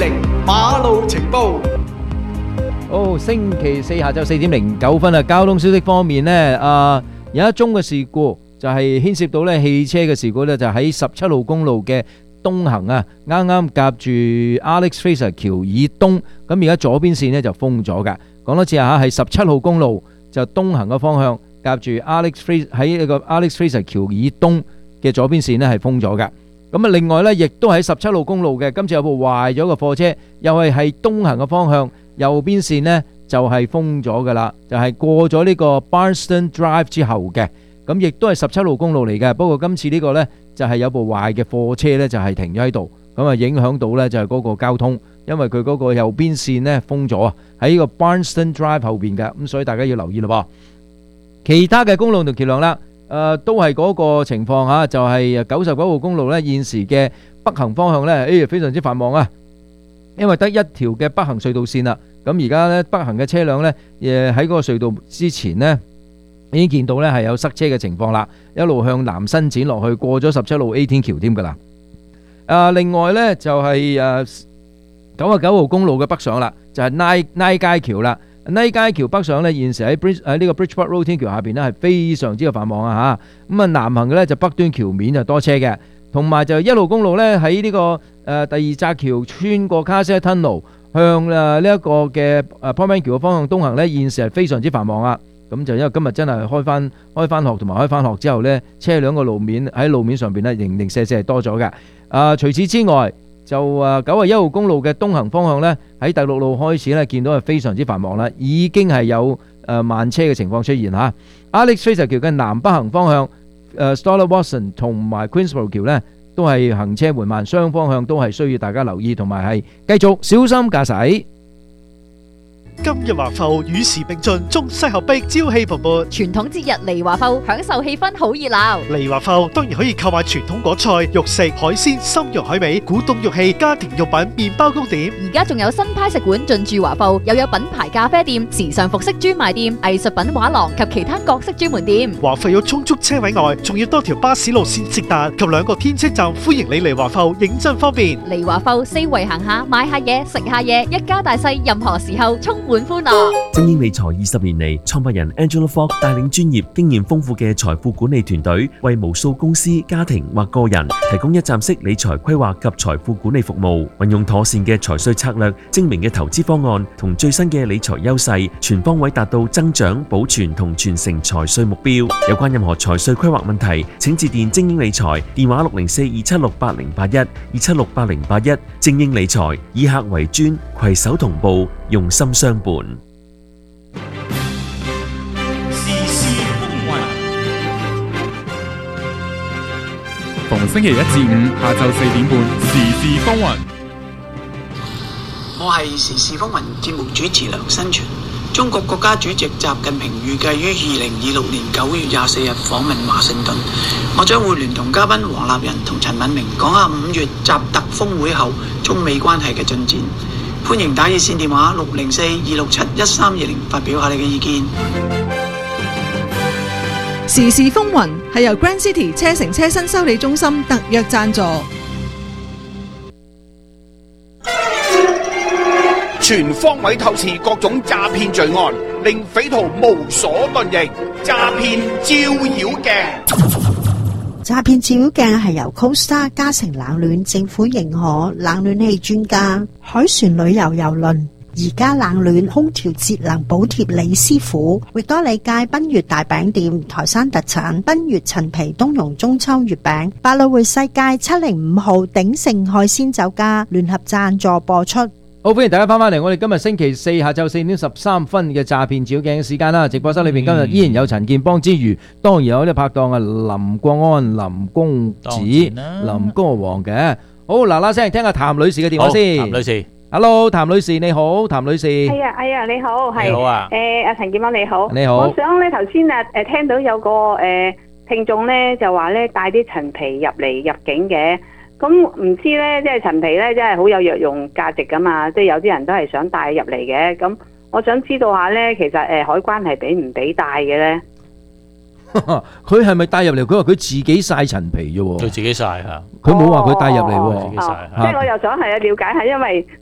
620馬路情報。 星期四下晝4:09啊，交通消息方面呢，有一宗嘅事故就係牽涉到呢汽車嘅事故呢，就喺17號公路嘅東行啊，啱啱夾住 Alex Fraser 橋以東，咁而家左邊線呢就封咗噶。講多次啊，係17號公路就東行嘅方向夾住 Alex Fraser 喺呢個 Alex Fraser 橋以東嘅左邊線呢係封咗噶。咁啊，另外呢亦都喺17號公路嘅，今次有部壞咗嘅貨車，又係東行嘅方向。右邊線呢就係封咗噶啦，就係過咗呢個 Barnston Drive 之後嘅，咁亦都係17號公路嚟嘅。不過今次呢個呢就係有部壞嘅貨車呢就係停咗喺度，咁啊影響到呢就係嗰個交通，因為佢嗰個右邊線呢封咗啊，喺呢個 Barnston Drive 後邊嘅，咁所以大家要留意咯噃。其他嘅公路同橋樑啦，都係嗰個情況吓，就係99號公路呢現時嘅北行方向呢，非常之繁忙啊。因為得一條嘅北行隧道線啦，咁而家咧北行嘅車輛咧，喺嗰個隧道之前呢，已經見到咧係有塞車嘅情況啦，一路向南伸展落去，過咗17路 A 天橋添噶啦。另外咧就係99號公路嘅北上啦，就係拉街橋啦。拉街橋北上咧，現時喺呢個 Bridgeport Road 天橋下邊咧係非常之嘅繁忙啊嚇。咁啊南行嘅咧就北端橋面就多車嘅，同埋就1號公路咧喺呢個第二窄橋穿過 Cassell Tunnel 向呢一個嘅Port Manor橋嘅方向東行咧，現時係非常之繁忙啊！咁就因為今日真係開翻學同埋開翻學之後咧，車輛嘅路面上邊咧零零舍舍係多咗嘅。除此之外，就91號公路嘅東行方向咧，喺第6路開始咧見到係非常之繁忙啦，已經係有慢車嘅情況出現嚇。Alex Fraser 橋嘅南北行方向Stoddart Watson 同埋 Queensborough 橋咧，都係行車緩慢，雙方向都係需要大家留意，同埋係繼續小心駕駛。 今日華埠與時並進，中西合璧，朝氣蓬勃。 傳統節日嚟華埠，享受氣氛好熱鬧。 嚟華埠當然可以購買傳統果菜、肉食、海鮮、參茸海味、古董玉器、家庭用品、麵包糕點。 而家仲有新派食館進駐華埠，又有品牌咖啡店、時尚服飾專賣店、藝術品畫廊及其他各式專門店。 華埠有充足車位外，仲要多條巴士路線直達及2個天車站，歡迎你嚟華埠，認真方便。 嚟華埠四圍行下，買下嘢，食下嘢，一家大細任何時候充滿歡樂。 精英理財20年嚟，創辦人 Angela Fogg 帶領專業、經驗豐富嘅財富管理團隊，為無數公司、家庭或個人提供一站式理財規劃及財富管理服務。運用妥善嘅財稅策略、精明嘅投資方案同最新嘅理財優勢，全方位達到增長、保存同傳承財稅目標。有關任何財稅規劃問題，請致電精英理財，電話604-276-8081，276-8081。精英理財以客為尊，攜手同步，用心相伴。 逢星期1至5下晝4點半，時事風雲。 我係時事風雲節目主持梁新全。中國國家主席習近平預計於2026年9月24日訪問華盛頓。我將會聯同嘉賓黃立仁同陳敏明講下5月習特峰會後中美關係嘅進展。歡迎打熱線電話604-267-1320發表下你嘅意見。 時事風雲係由 Grand City 車城車新修理中心特約贊助。 全方位透視各種詐騙罪案，令匪徒無所遁形。詐騙照妖鏡， 詐騙照妖鏡係由 Costa 嘉誠冷暖政府認可冷暖氣專家海船旅遊郵輪而家冷暖空調節能補貼李師傅，域多利街賓悅大餅店台山特產賓悅陳皮冬蓉中秋月餅，百老匯世界705號鼎盛海鮮酒家聯合贊助播出。 好，歡迎大家翻返嚟，我哋今日星期四下晝4:13嘅詐騙照鏡嘅時間啦。直播室裏邊今日依然有陳建邦之餘，當然有啲拍檔啊，林國安、林公子、林歌王嘅。好，嗱聲聽下譚女士嘅電話先。 譚女士 ，Hello，譚女士你好，譚女士。 係啊，你好，係。 你好啊。 阿陳建邦你好。 你好。 我想咧頭先聽到有個聽眾咧就話咧帶啲陳皮入境嘅。咁唔知咧，即係陳皮咧，真係好有藥用價值噶嘛，即係有啲人都係想帶入嚟嘅。咁我想知道下咧，其實海關係俾唔俾帶嘅咧？ 佢係咪帶入嚟？佢話佢自己曬陳皮啫喎。 佢自己曬嚇。 佢冇話佢帶入嚟喎。 即係我又想係了解下，因為